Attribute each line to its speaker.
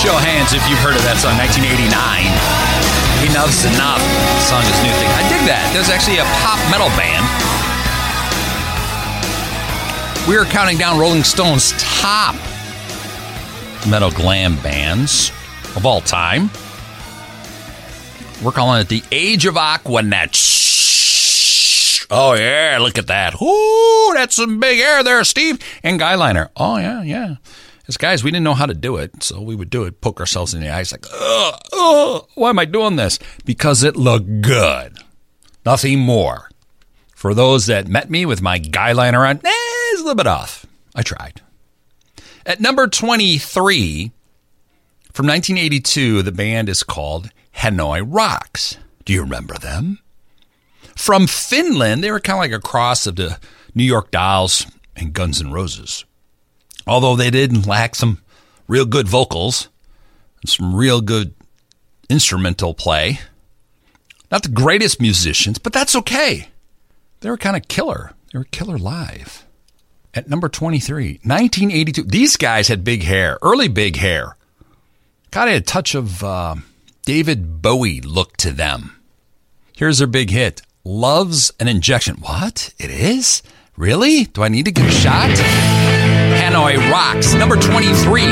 Speaker 1: Show of hands if you've heard of that song, 1989. Enough's Enough. The song is new thing. I dig that. There's actually a pop metal band. We are counting down Rolling Stone's top metal glam bands of all time. We're calling it the Age of Aquanet. Oh, yeah, look at that. Ooh, that's some big hair there, Steve. And Guyliner. Oh, yeah. As guys, we didn't know how to do it, so we would do it, poke ourselves in the eyes like, why am I doing this? Because it looked good. Nothing more. For those that met me with my Guyliner on, it's a little bit off. I tried. At number 23, from 1982, the band is called Hanoi Rocks. Do you remember them? From Finland, they were kind of like a cross of the New York Dolls and Guns N' Roses. Although they did lack some real good vocals and some real good instrumental play. Not the greatest musicians, but that's okay. They were kind of killer. They were killer live. At number 23, 1982. These guys had big hair, early big hair. Kind of a touch of David Bowie look to them. Here's their big hit, Love's an Injection. What? It is? Really? Do I need to get a shot? Hanoi Rocks, number 23.